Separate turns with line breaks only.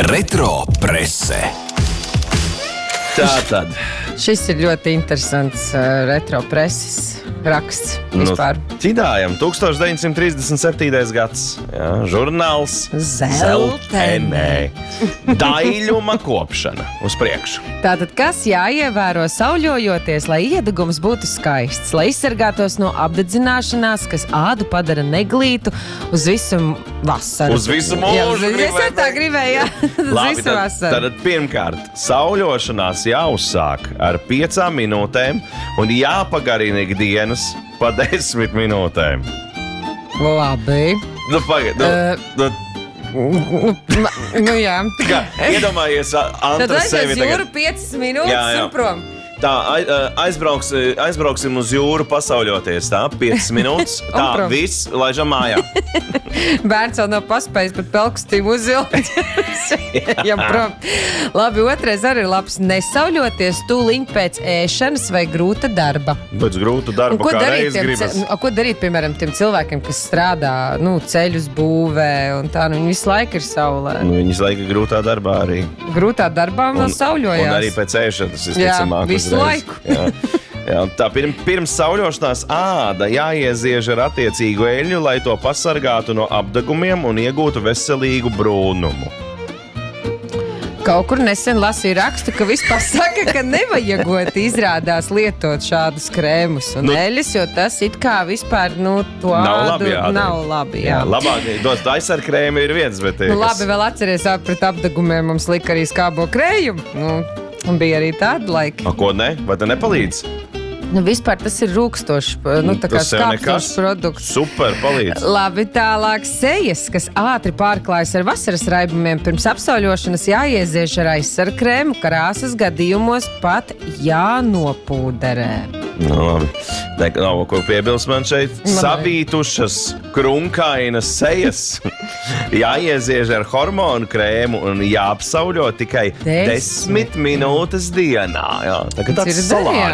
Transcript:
Retro prese.
Tātad.
Šis ir ļoti interesants retro preses raksts vispār.
Ķidājam, 1937. gads. Jā, žurnāls
Zeltenē.
Daļuma kopšana uz priekšu.
Tātad, kas jāievēro sauļojoties, lai iedegums būtu skaists, lai izsargātos no apdedzināšanās, kas ādu padara neglītu uz visu vasaru.
Uz visu mūžu.
Jā, es tā gribēju, jā. Uz
Labi,
visu vasaru.
tad pirmkārt, sauļošanās jāuzsāk ar 5 minūtēm un jāpagarina ikdienas pa 10 minūtēm.
Labi. Nu jā.
Tā kā iedomājies, Antra
Tad
sevi
aizies jūru 5 minūtes un prom.
Tā, aizbrauksim uz jūru pasauļoties, tā, 5 minūtes, tā,
prom.
viss, laižam mājā.
Bērns vēl nav paspējis pat pelkstību uzvilkt. Jā, prom. Labi, otrais arī ir labs. Nesauļoties tūliņ pēc ēšanas vai grūta darba.
Pēc grūta darba, kā reiz gribas.
Ko darīt, piemēram, tiem cilvēkiem, kas strādā, ceļus būvē un tā, viņi visu laiku ir saulē.
Viņi visu laiku grūtā darbā arī.
Grūtā darbā vēl sauļojās.
Un arī pēc ēšanas, visticamāk,
visu laiku.
Jā, tā pirms sauļošanās āda jāieziež ar attiecīgu eļļu, lai to pasargātu no apdegumiem un iegūtu veselīgu brūnumu.
Kaut kur nesen lasīju rakstu, ka vispār saka, ka nevajagot izrādās lietot šādus krēmus un eļļas, jo tas it kā vispār, to ādu nav labi. Jā.
Labāk, dos aizsarkrēmi ir viens, bet...
Labi, vēl atceries pret apdegumiem, mums lika arī skābo krējumu. Un bija arī tāda laika.
Ko ne? Vai te nepalīdz?
Vispār tas ir rūkstošs, tā kā skāpstošs produkts.
Super, palīdz.
Labi, tālāk sejas, kas ātri pārklājas ar vasaras raibumiem, pirms apsauļošanas jāieziež ar aizsarkrēmu, krāsas gadījumos pat jānopūderē.
Labi. Nav ko piebilst man šeit. Savītušas, krunkainas sejas jāieziež ar hormonu krēmu un jāapsauļo tikai 10 minūtes dienā. Jā, tā kā tāds salāņu